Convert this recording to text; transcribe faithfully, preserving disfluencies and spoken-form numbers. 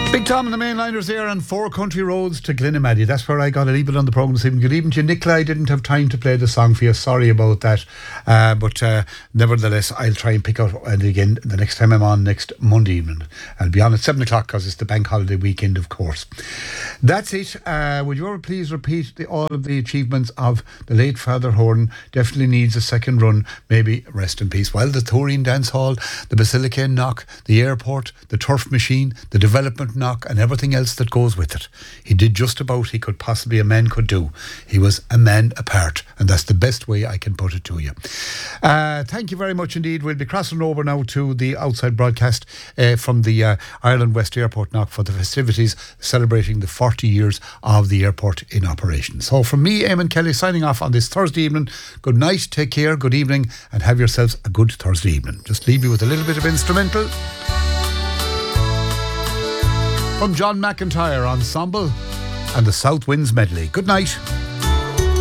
Big Tom and the mainliners there on Four Country Roads to Glenamaddy. That's where I got a little bit on the programme this evening. Good evening to you, Nicola. I didn't have time to play the song for you. Sorry about that. Uh, but uh, nevertheless, I'll try and pick out it again the next time I'm on next Monday evening. I'll be on at seven o'clock because it's the bank holiday weekend, of course. That's it. Uh, would you ever please repeat the, all of the achievements of the late Father Horton? Definitely needs a second run. Maybe rest in peace. Well, the Taurine Dance Hall, the Basilica in Knock, the airport, the turf machine, the development Knock, and everything else that goes with it. He did just about he could possibly a man could do. He was a man apart, and that's the best way I can put it to you. Uh, thank you very much indeed. We'll be crossing over now to the outside broadcast uh, from the uh, Ireland West Airport Knock for the festivities celebrating the forty years of the airport in operation. So from me, Eamon Kelly, signing off on this Thursday evening. Good night, take care, good evening, and have yourselves a good Thursday evening. Just leave you with a little bit of instrumental from John McIntyre Ensemble and the South Winds Medley. Good night.